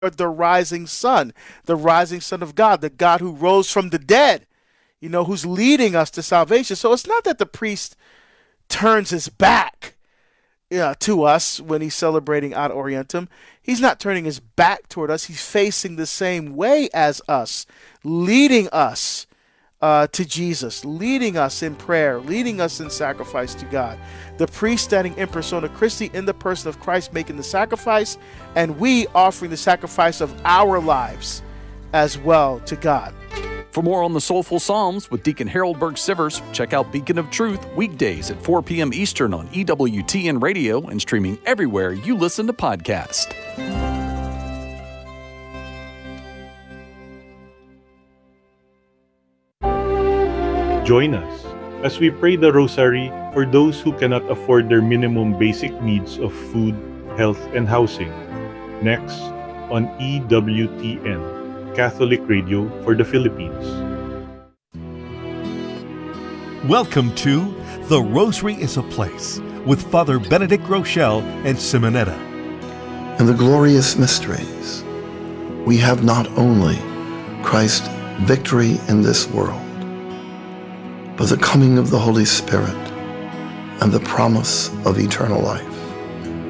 the rising sun, the rising Son of God, the God who rose from the dead, who's leading us to salvation. So it's not that the priest turns his back to us when he's celebrating Ad Orientem. He's not turning his back toward us. He's facing the same way as us, leading us to Jesus, leading us in prayer, leading us in sacrifice to God. The priest standing in persona Christi, in the person of Christ, making the sacrifice, and we offering the sacrifice of our lives as well to God. For more on the Soulful Psalms with Deacon Harold Burke-Sivers, check out Beacon of Truth weekdays at 4 p.m. Eastern on EWTN Radio and streaming everywhere you listen to podcasts. Join us as we pray the Rosary for those who cannot afford their minimum basic needs of food, health, and housing. Next on EWTN, Catholic Radio for the Philippines. Welcome to The Rosary is a Place with Father Benedict Rochelle and Simonetta. In the glorious mysteries, we have not only Christ's victory in this world, but the coming of the Holy Spirit and the promise of eternal life.